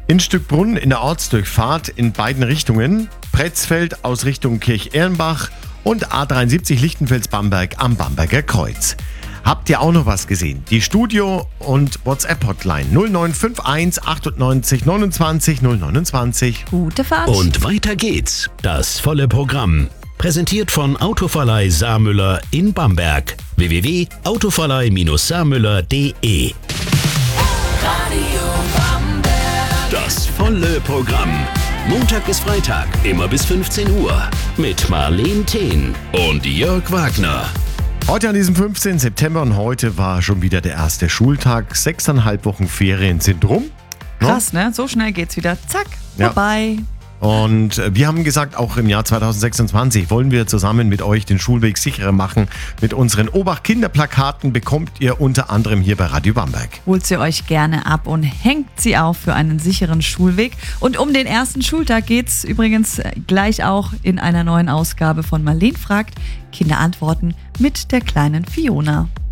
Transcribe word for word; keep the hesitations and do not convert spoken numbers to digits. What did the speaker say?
In Stückbrunn in der Ortsdurchfahrt in beiden Richtungen, Pretzfeld aus Richtung Kirch-Ehrenbach und A dreiundsiebzig Lichtenfels-Bamberg am Bamberger Kreuz. Habt ihr auch noch was gesehen? Die Studio- und WhatsApp-Hotline null neun fünf eins achtundneunzig neunundzwanzig null neunundzwanzig. Gute Fahrt. Und weiter geht's. Das volle Programm. Präsentiert von Autoverleih Saarmüller in Bamberg. w w w punkt autoverleih saarmüller punkt de Das volle Programm. Montag bis Freitag, immer bis fünfzehn Uhr. Mit Marleen Thehn und Jörg Wagner. Heute an diesem fünfzehnten September und heute war schon wieder der erste Schultag. Sechseinhalb Wochen Ferien sind rum. Krass, ne? So schnell geht's wieder. Zack, Ja. vorbei. Und wir haben gesagt, auch im Jahr zweitausendsechsundzwanzig wollen wir zusammen mit euch den Schulweg sicherer machen. Mit unseren Obacht-Kinderplakaten bekommt ihr unter anderem hier bei Radio Bamberg. Holt sie euch gerne ab und hängt sie auf für einen sicheren Schulweg. Und um den ersten Schultag geht's übrigens gleich auch in einer neuen Ausgabe von Marleen fragt. Kinder antworten mit der kleinen Fiona.